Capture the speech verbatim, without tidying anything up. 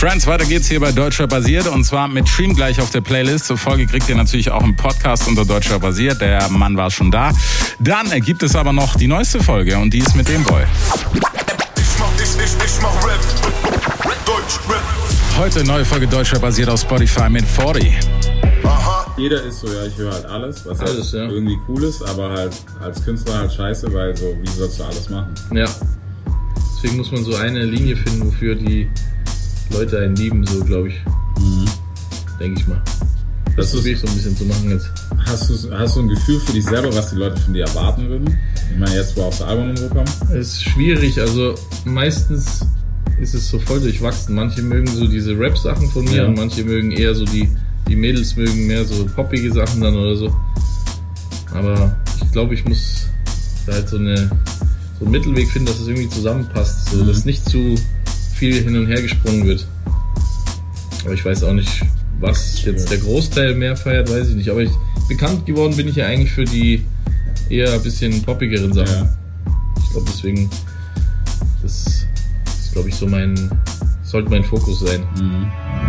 Friends, weiter geht's hier bei Deutscher Basiert und zwar mit Stream gleich auf der Playlist. Zur Folge kriegt ihr natürlich auch einen Podcast unter Deutscher Basiert. Der Mann war schon da. Dann gibt es aber noch die neueste Folge und die ist mit dem Boy. Ich mach, ich, ich, ich mach Rap. Deutsch Rap. Heute neue Folge Deutscher Basiert auf Spotify mit vierzig. Aha. Jeder ist so, ja, ich höre halt alles, was Alles, halt ja. irgendwie cool ist, aber halt als Künstler halt scheiße, weil so, wie sollst du alles machen? Ja. Deswegen muss man so eine Linie finden, wofür die Leute einen lieben, so glaube ich. Mhm. Denke ich mal. Das, das probiere ich so ein bisschen zu machen jetzt. Hast du, hast du ein Gefühl für dich selber, was die Leute von dir erwarten würden? Ich meine, jetzt, wo auch das Album rumkommt? Es ist schwierig, also meistens ist es so voll durchwachsen. Manche mögen so diese Rap-Sachen von mir, ja, und manche mögen eher so die, die Mädels mögen mehr so poppige Sachen dann oder so. Aber ich glaube, ich muss da halt so, eine, so einen Mittelweg finden, dass es irgendwie zusammenpasst, so, mhm, dass nicht zu viel hin und her gesprungen wird. Aber ich weiß auch nicht, was jetzt der Großteil mehr feiert, weiß ich nicht. Aber ich, bekannt geworden bin ich ja eigentlich für die eher ein bisschen poppigeren Sachen. Ja. Ich glaube deswegen, das ist, glaube ich, so mein, sollte mein Fokus sein. Mhm.